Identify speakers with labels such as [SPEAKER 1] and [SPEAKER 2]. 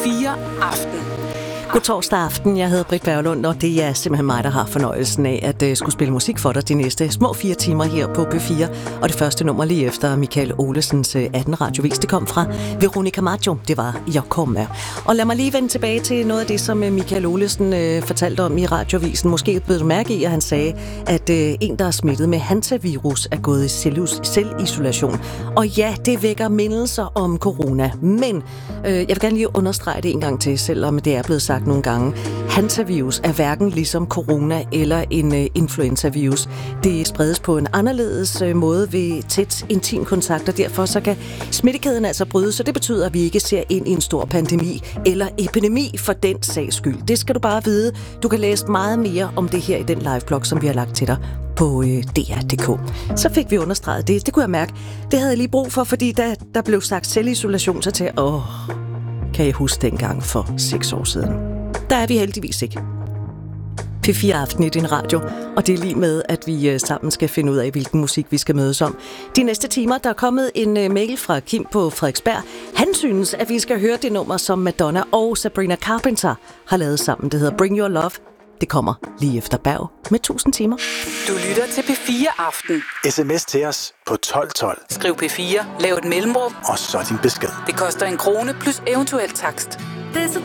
[SPEAKER 1] P4 Aften.
[SPEAKER 2] God torsdag aften, jeg hedder Britt Berglund, og det er simpelthen mig, der har fornøjelsen af at skulle spille musik for dig de næste små 4 timer her på P4. Og det første nummer lige efter Michael Olesens 18 radiovis, det kom fra Veronica Maggio, det var Jeg kommer. Og lad mig lige vende tilbage til noget af det, som Michael Olesen fortalte om i radiovisen. Måske blev du mærke i, at han sagde, at en, der er smittet med hantavirus, er gået i selvisolation. Og ja, det vækker mindelser om corona, men jeg vil gerne lige understrege det en gang til, selvom det er blevet sagt nogle gange. Hantavirus er hverken ligesom corona eller en influenzavirus. Det spredes på en anderledes måde ved tæt intim kontakt, og derfor så kan smittekæden altså bryde, så det betyder, at vi ikke ser ind i en stor pandemi eller epidemi for den sags skyld. Det skal du bare vide. Du kan læse meget mere om det her i den liveblog, som vi har lagt til dig på DR.dk. Så fik vi understreget det. Det kunne jeg mærke. Det havde jeg lige brug for, fordi der blev sagt selvisolation, så til kan jeg huske dengang for 6 år siden. Der er vi heldigvis ikke. P4 Aften i din radio, og det er lige med, at vi sammen skal finde ud af, hvilken musik vi skal mødes om. De næste timer, der er kommet en mail fra Kim på Frederiksberg. Han synes, at vi skal høre det nummer, som Madonna og Sabrina Carpenter har lavet sammen. Det hedder Bring Your Love. Det kommer lige efter Berg med 1000 timer.
[SPEAKER 1] Du lytter til P4 Aften.
[SPEAKER 3] SMS til os på 1212.
[SPEAKER 1] Skriv P4, lav et mellemrum,
[SPEAKER 3] og så din besked.
[SPEAKER 1] Det koster 1 krone plus eventuel takst.
[SPEAKER 4] There's a